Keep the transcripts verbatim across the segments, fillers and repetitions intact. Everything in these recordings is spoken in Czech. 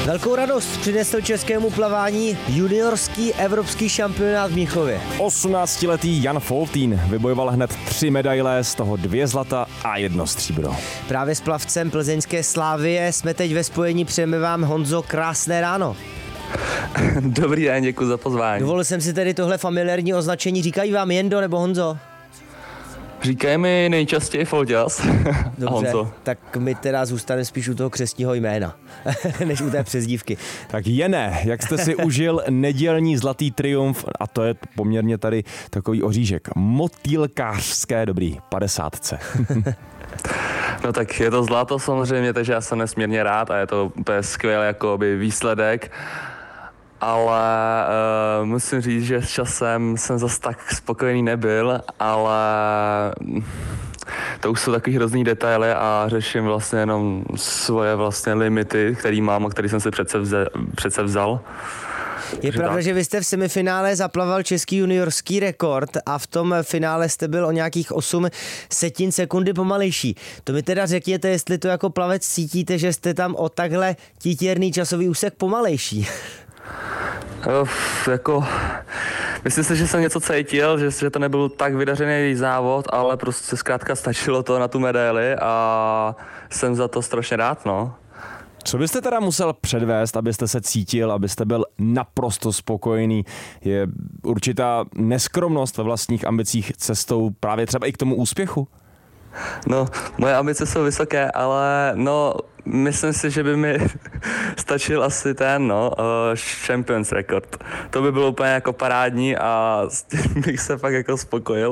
Velkou radost přinesl českému plavání juniorský evropský šampionát v Mnichově. osmnáctiletý Jan Foltín vybojoval hned tři medaile, z toho dvě zlata a jedno stříbro. Právě s plavcem plzeňské Slavie jsme teď ve spojení, přejeme vám, Honzo, krásné ráno. Dobrý den, děkuji za pozvání. Dovolil jsem si tedy tohle familiární označení, říkají vám Jendo nebo Honzo? Říkají mi nejčastěji Folťas. Dobře, tak my teda zůstaneme spíš u toho křestního jména, než u té přezdívky. Tak Jene, jak jste si užil nedělní zlatý triumf, a to je poměrně tady takový oříšek, motýlkářské dobrý, padesátce. No tak je to zlato samozřejmě, takže já jsem nesmírně rád a je to úplně skvělý jakoby výsledek. Ale uh, musím říct, že s časem jsem zase tak spokojený nebyl, ale to už jsou takový hrozný detaily a řeším vlastně jenom svoje vlastně limity, který mám a který jsem si přece, vze, přece vzal. Je pravda, tak, že vy jste v semifinále zaplaval český juniorský rekord a v tom finále jste byl o nějakých osm setin sekundy pomalejší. To mi teda řekněte, jestli to jako plavec cítíte, že jste tam o takhle titěrný časový úsek pomalejší. Uf, jako, myslím si, že jsem něco cítil, že, že to nebyl tak vydařený závod, ale prostě zkrátka stačilo to na tu medaili a jsem za to strašně rád, no. Co byste teda musel předvést, abyste se cítil, abyste byl naprosto spokojený? Je určitá neskromnost ve vlastních ambicích cestou právě třeba i k tomu úspěchu? No, moje ambice jsou vysoké, ale no, myslím si, že by mi stačil asi ten, no, uh, Champions Record. To by bylo úplně jako parádní a s tím bych se fakt jako spokojil.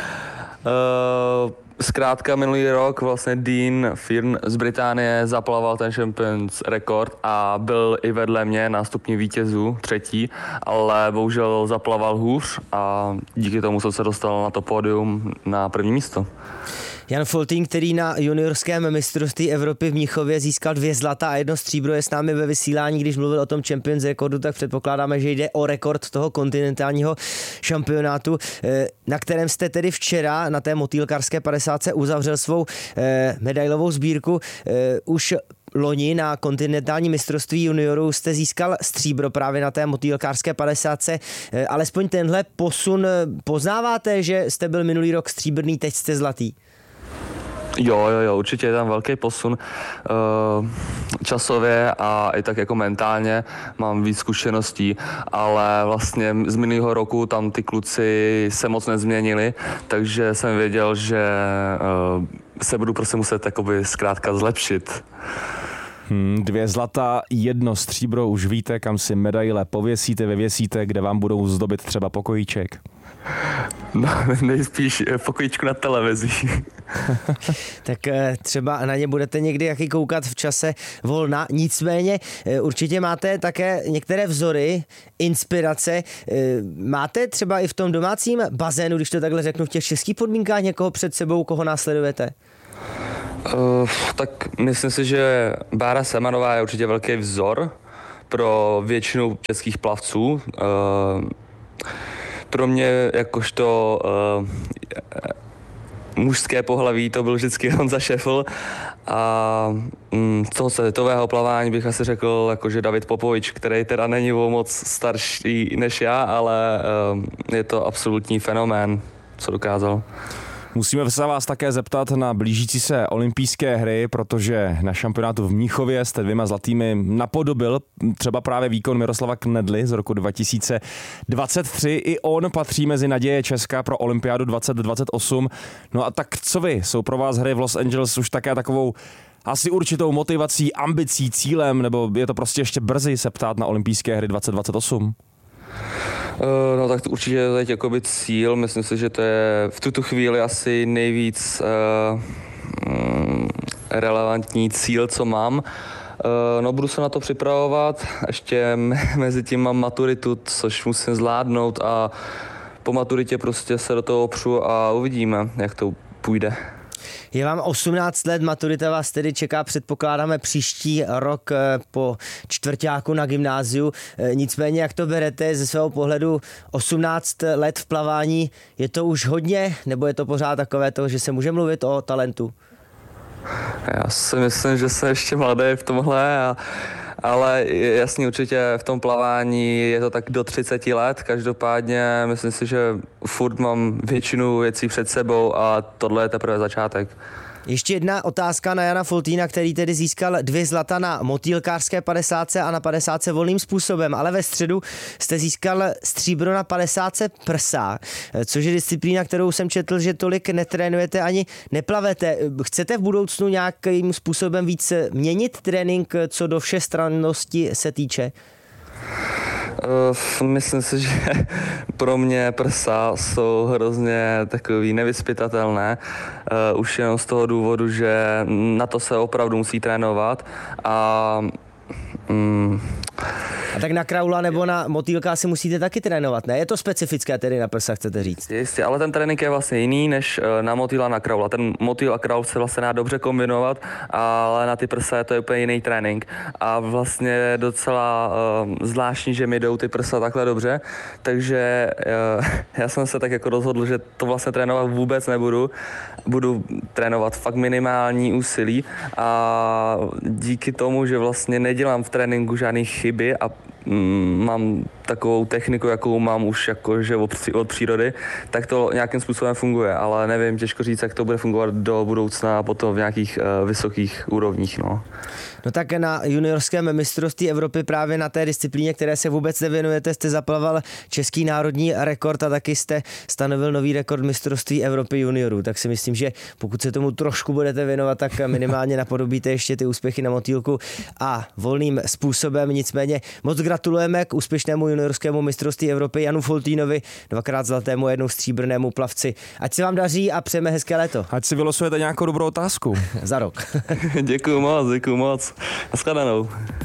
Uh, zkrátka minulý rok vlastně Dean Fearn z Británie zaplaval ten Champions Record a byl i vedle mě na stupni vítězů, třetí, ale bohužel zaplaval hůř a díky tomu jsem se dostal na to pódium na první místo. Jan Foltín, který na juniorském mistrovství Evropy v Mnichově získal dvě zlata a jedno stříbro, je s námi ve vysílání. Když mluvil o tom Champions rekordu, tak předpokládáme, že jde o rekord toho kontinentálního šampionátu, na kterém jste tedy včera na té motýlkarské padesátce uzavřel svou medailovou sbírku. Už loni na kontinentální mistrovství juniorů jste získal stříbro právě na té motýlkářské padesátce. Alespoň tenhle posun poznáváte, že jste byl minulý rok stříbrný, teď jste zlatý? Jo, jo, jo, určitě je tam velký posun uh, časově a i tak jako mentálně mám víc zkušeností, ale vlastně z minulého roku tam ty kluci se moc nezměnili, takže jsem věděl, že uh, se budu prostě muset jakoby zkrátka zlepšit. Hmm, dvě zlata, jedno stříbro, už víte, kam si medaile pověsíte, vyvěsíte, kde vám budou zdobit třeba pokojíček? No, nejspíš pokojíčku na televizi. Tak třeba na ně budete někdy jaký koukat v čase volna. Nicméně určitě máte také některé vzory, inspirace. Máte třeba i v tom domácím bazénu, když to takhle řeknu, v těch českých podmínkách někoho před sebou, koho následujete? Uh, tak myslím si, že Bára Semanová je určitě velký vzor pro většinu českých plavců. Uh, pro mě jakožto uh, mužské pohlaví to byl vždycky Honza Šefl a um, z toho světového plavání bych asi řekl jakože David Popovič, který teda není o moc starší než já, ale uh, je to absolutní fenomén, co dokázal. Musíme se vás také zeptat na blížící se olympijské hry, protože na šampionátu v Mnichově jste dvěma zlatými napodobil třeba právě výkon Miroslava Knedly z roku dva tisíce dvacet tři. I on patří mezi naděje Česka pro olympiádu dvacet dvacet osm. No a tak co vy? Jsou pro vás hry v Los Angeles už také takovou asi určitou motivací, ambicí, cílem, nebo je to prostě ještě brzy se ptát na olympijské hry dvacet dvacet osm? Uh, no tak to určitě je teď jakoby cíl, myslím si, že to je v tuto chvíli asi nejvíc uh, um, relevantní cíl, co mám. Uh, no budu se na to připravovat, ještě mezi tím mám maturitu, což musím zvládnout a po maturitě prostě se do toho opřu a uvidíme, jak to půjde. Je vám osmnáct let, maturita vás tedy čeká, předpokládáme, příští rok po čtvrťáku na gymnáziu. Nicméně, jak to berete ze svého pohledu, osmnáct let v plavání, je to už hodně, nebo je to pořád takové to, že se může mluvit o talentu? Já si myslím, že jsem ještě mladý v tomhle a ale jasně určitě v tom plavání je to tak do třicet let, každopádně myslím si, že furt mám většinu věcí před sebou a tohle je teprve začátek. Ještě jedna otázka na Jana Foltýna, který tedy získal dvě zlata na motýlkářské padesátce a na padesátce volným způsobem, ale ve středu jste získal stříbro na padesátce prsa, což je disciplína, kterou jsem četl, že tolik netrénujete ani neplavete. Chcete v budoucnu nějakým způsobem víc měnit trénink, co do všestrannosti se týče? Uh, myslím si, že pro mě prsa jsou hrozně takový nevyzpytatelné, uh, už jenom z toho důvodu, že na to se opravdu musí trénovat a um, A tak na kraula nebo na motýlka si musíte taky trénovat, ne? Je to specifické tedy na prsa, chcete říct? Jistě, ale ten trénink je vlastně jiný než na motýla a na kraula. Ten motýl a kraul se vlastně dá dobře kombinovat, ale na ty prsa je to úplně jiný trénink. A vlastně je docela uh, zvláštní, že mi jdou ty prsa takhle dobře, takže uh, já jsem se tak jako rozhodl, že to vlastně trénovat vůbec nebudu. Budu trénovat fakt minimální úsilí a díky tomu, že vlastně nedělám v tréninku žádné chyby a mám takovou techniku, jakou mám už jakože od přírody, tak to nějakým způsobem funguje, ale nevím, těžko říct, jak to bude fungovat do budoucna a potom v nějakých uh, vysokých úrovních. No. No tak na juniorském mistrovství Evropy právě na té disciplíně, které se vůbec nevěnujete, jste zaplaval český národní rekord a taky jste stanovil nový rekord mistrovství Evropy juniorů. Tak si myslím, že pokud se tomu trošku budete věnovat, tak minimálně napodobíte ještě ty úspěchy na motýlku a volným způsobem. Nicméně moc gratulujeme k úspěšnému juniorskému mistrovství Evropy Janu Foltýnovi, dvakrát zlatému, jednou stříbrnému plavci. Ať se vám daří a přejeme hezké léto. Ať si vylosujete nějakou dobrou otázku. Za rok. Děkuju moc, děkuju moc. Naschledanou.